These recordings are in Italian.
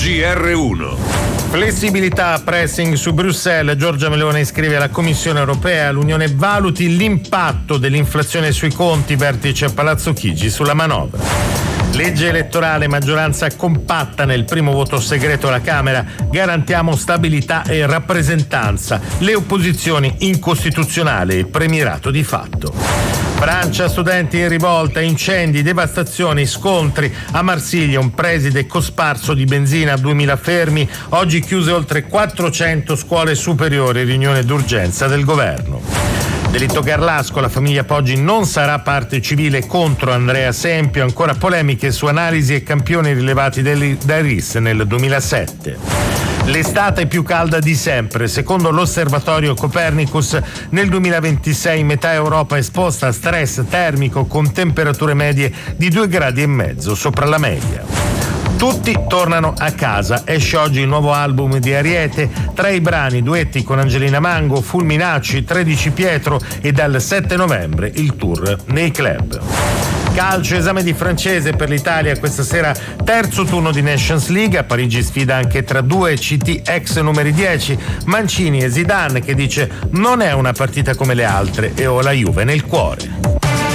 GR1. Flessibilità, pressing su Bruxelles. Giorgia Meloni scrive alla Commissione Europea: l'Unione valuti l'impatto dell'inflazione sui conti, vertice a Palazzo Chigi sulla manovra. Legge elettorale, maggioranza compatta nel primo voto segreto alla Camera, garantiamo stabilità e rappresentanza, le opposizioni incostituzionale e premierato di fatto. Francia, studenti in rivolta, incendi, devastazioni, scontri. A Marsiglia un preside cosparso di benzina, 2000 fermi, oggi chiuse oltre 400 scuole superiori, riunione d'urgenza del governo. Delitto Garlasco, la famiglia Poggi non sarà parte civile contro Andrea Sempio, ancora polemiche su analisi e campioni rilevati da RIS nel 2007. L'estate più calda di sempre, secondo l'osservatorio Copernicus nel 2026 metà Europa esposta a stress termico con temperature medie di 2,5 gradi sopra la media. Tutti tornano a casa, esce oggi il nuovo album di Ariete, tra i brani duetti con Angelina Mango, Fulminacci, 13 Pietro e dal 7 novembre il tour nei club. Calcio, esame di francese per l'Italia questa sera, terzo turno di Nations League, a Parigi sfida anche tra due CT ex numeri 10, Mancini e Zidane, che dice non è una partita come le altre e ho la Juve nel cuore.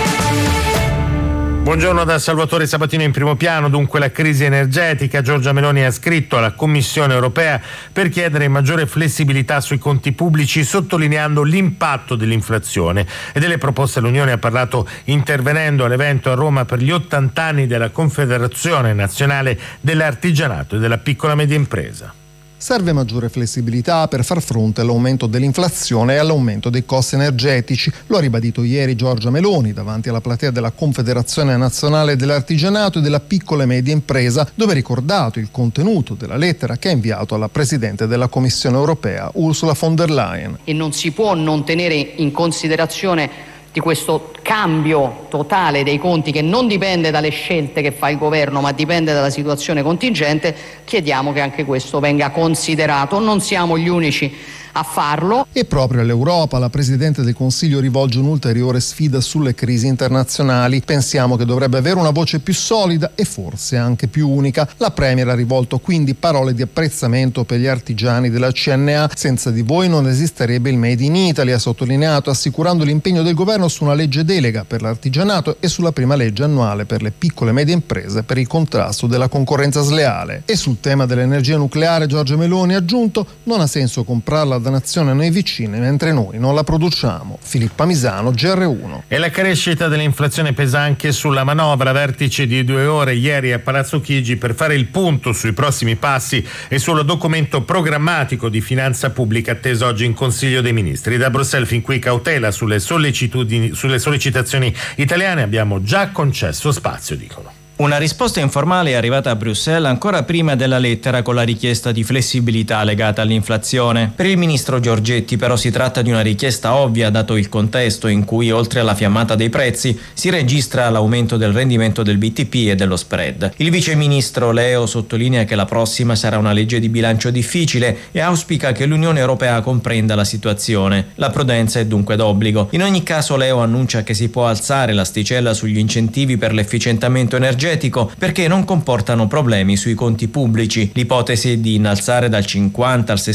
Buongiorno da Salvatore Sabatino in primo piano. Dunque la crisi energetica. Giorgia Meloni ha scritto alla Commissione Europea per chiedere maggiore flessibilità sui conti pubblici, sottolineando l'impatto dell'inflazione e delle proposte. L'Unione ha parlato intervenendo all'evento a Roma per gli 80 anni della Confederazione Nazionale dell'Artigianato e della Piccola Media Impresa. Serve maggiore flessibilità per far fronte all'aumento dell'inflazione e all'aumento dei costi energetici. Lo ha ribadito ieri Giorgia Meloni davanti alla platea della Confederazione Nazionale dell'Artigianato e della Piccola e Media Impresa, dove ha ricordato il contenuto della lettera che ha inviato alla Presidente della Commissione Europea, Ursula von der Leyen. E non si può non tenere in considerazione di questo cambio totale dei conti, che non dipende dalle scelte che fa il governo ma dipende dalla situazione contingente. Chiediamo che anche questo venga considerato. Non siamo gli unici a farlo. E proprio all'Europa la Presidente del Consiglio rivolge un'ulteriore sfida sulle crisi internazionali. Pensiamo che dovrebbe avere una voce più solida e forse anche più unica. La Premier ha rivolto quindi parole di apprezzamento per gli artigiani della CNA. Senza di voi non esisterebbe il Made in Italy, ha sottolineato, assicurando l'impegno del governo su una legge delega per l'artigianato e sulla prima legge annuale per le piccole e medie imprese per il contrasto della concorrenza sleale. E sul tema dell'energia nucleare Giorgia Meloni ha aggiunto: non ha senso comprarla da nazione a noi vicine mentre noi non la produciamo. Filippa Misano, GR1. E la crescita dell'inflazione pesa anche sulla manovra. Vertice di 2 ore ieri a Palazzo Chigi per fare il punto sui prossimi passi e sul documento programmatico di finanza pubblica atteso oggi in Consiglio dei Ministri. Da Bruxelles fin qui cautela sulle sollecitazioni italiane, abbiamo già concesso spazio, dicono. Una risposta informale è arrivata a Bruxelles ancora prima della lettera con la richiesta di flessibilità legata all'inflazione. Per il ministro Giorgetti però si tratta di una richiesta ovvia dato il contesto in cui oltre alla fiammata dei prezzi si registra l'aumento del rendimento del BTP e dello spread. Il vice ministro Leo sottolinea che la prossima sarà una legge di bilancio difficile e auspica che l'Unione Europea comprenda la situazione. La prudenza è dunque d'obbligo. In ogni caso Leo annuncia che si può alzare l'asticella sugli incentivi per l'efficientamento energetico perché non comportano problemi sui conti pubblici. L'ipotesi è di innalzare dal 50 al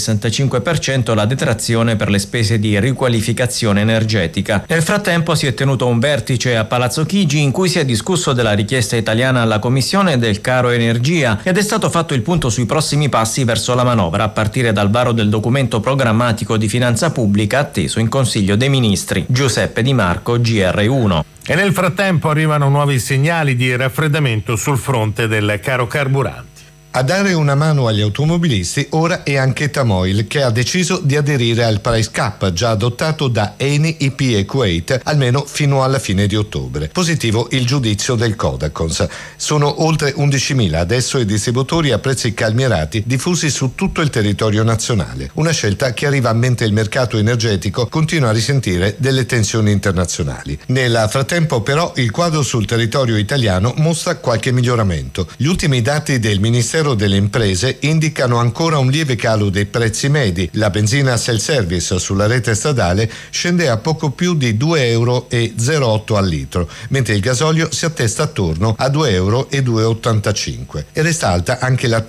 65% la detrazione per le spese di riqualificazione energetica. Nel frattempo si è tenuto un vertice a Palazzo Chigi in cui si è discusso della richiesta italiana alla Commissione del caro energia ed è stato fatto il punto sui prossimi passi verso la manovra a partire dal varo del documento programmatico di finanza pubblica atteso in Consiglio dei Ministri. Giuseppe Di Marco, GR1. E nel frattempo arrivano nuovi segnali di raffreddamento sul fronte del caro carburanti. A dare una mano agli automobilisti ora è anche Tamoil, che ha deciso di aderire al price cap già adottato da Eni, IP e Kuwait almeno fino alla fine di ottobre. Positivo il giudizio del Codacons. Sono oltre 11.000 adesso i distributori a prezzi calmierati diffusi su tutto il territorio nazionale. Una scelta che arriva mentre il mercato energetico continua a risentire delle tensioni internazionali. Nel frattempo però il quadro sul territorio italiano mostra qualche miglioramento. Gli ultimi dati del Ministero delle Imprese indicano ancora un lieve calo dei prezzi medi. La benzina self-service sulla rete stradale scende a poco più di 2,08 euro al litro, mentre il gasolio si attesta attorno a 2,285 euro. E resta alta anche la